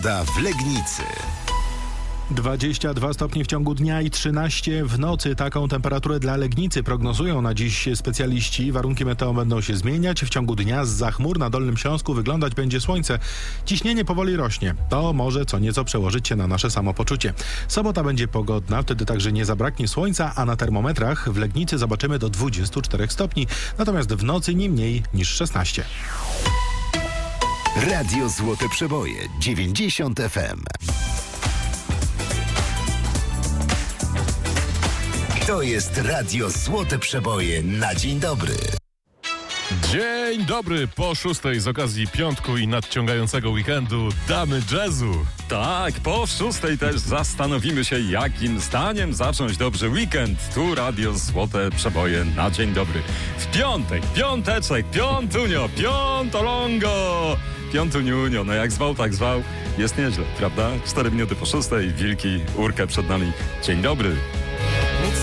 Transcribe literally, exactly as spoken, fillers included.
Da w Legnicy. dwadzieścia dwa stopnie w ciągu dnia i trzynaście w nocy. Taką temperaturę dla Legnicy prognozują na dziś specjaliści. Warunki meteo będą się zmieniać. W ciągu dnia zza chmur na Dolnym Śląsku wyglądać będzie słońce. Ciśnienie powoli rośnie. To może co nieco przełożyć się na nasze samopoczucie. Sobota będzie pogodna, wtedy także nie zabraknie słońca, a na termometrach w Legnicy zobaczymy do dwudziestu czterech stopni. Natomiast w nocy nie mniej niż szesnaście. Radio Złote Przeboje dziewięćdziesiąt F M. To jest Radio Złote Przeboje na dzień dobry. Dzień dobry, po szóstej z okazji piątku i nadciągającego weekendu damy jazzu. Tak, po szóstej też zastanowimy się, jakim zdaniem zacząć dobrze weekend. Tu Radio Złote Przeboje na dzień dobry. W piątek, piąteczek, piątunio, piątolongo. Piątuniunio, no jak zwał, tak zwał. Jest nieźle, prawda? Cztery minuty po szóstej, wilki, urkę przed nami. Dzień dobry.